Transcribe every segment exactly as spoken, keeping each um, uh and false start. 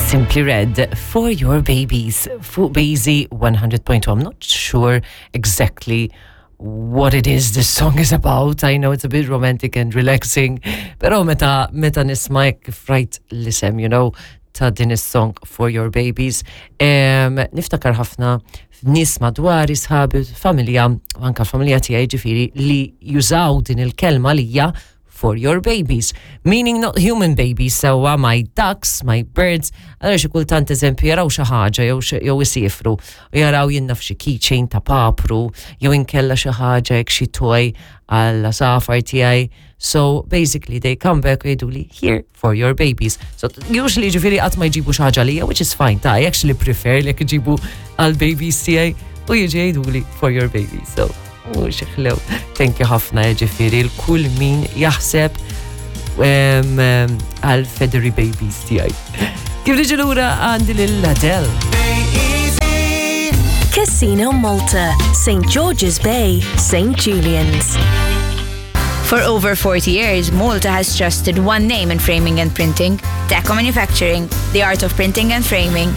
Simply Red, For Your Babies, fuq Bazy one hundred point two. I'm not sure exactly what it is this song is about. I know it's a bit romantic and relaxing, pero meta meta nisma jekk frajt l-isem, you know, ta' din is-song For Your Babies. Um, niftakar ħafna nies madwar isħabi, familja, anka familja tiegħi ġifieri li jużaw din il-kelma lija for your babies, meaning not human babies, so uh, my ducks, my birds. Allora xi kultant eżempju jaraw xi ħaġa jew jew isifru, u jaraw jinnaf xi keychain ta' papru, jew inkella xi ħaġa jekk xi toy għal safar tiegħi. So basically they come back u jgħiduli here for your babies. So usually ġifieri qatt ma jġibu xi ħaġa lija, which is fine. Ta' I actually prefer li jekk iġibu għal babies tiegħi u jiġi jgħiduli for your babies. So u xeħlew, thank you ħafna ġifiri l-kull min jaħseb għal Federy Babies tijaj. Kif liġi l-ura għandi l-Adele. Casino Malta, Saint George's Bay, Saint Julian's. For over forty years, Malta has trusted one name in framing and printing, Deco Manufacturing, the art of printing and framing.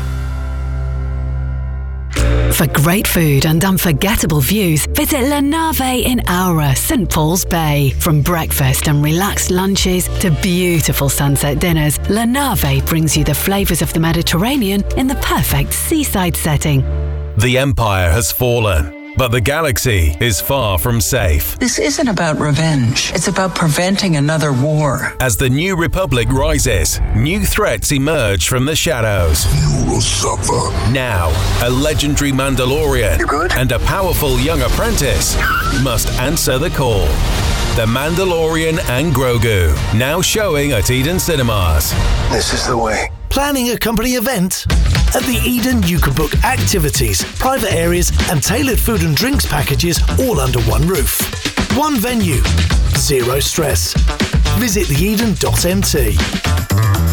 For great food and unforgettable views, visit La Nave in Aura, Saint Paul's Bay. From breakfast and relaxed lunches to beautiful sunset dinners, La Nave brings you the flavours of the Mediterranean in the perfect seaside setting. The empire has fallen, but the galaxy is far from safe. This isn't about revenge. It's about preventing another war. As the New Republic rises, new threats emerge from the shadows. You will suffer. Now, a legendary Mandalorian and a powerful young apprentice must answer the call. The Mandalorian and Grogu, now showing at Eden Cinemas. This is the way. Planning a company event? At the Eden, you can book activities, private areas, and tailored food and drinks packages all under one roof. One venue, zero stress. Visit the eden dot m t.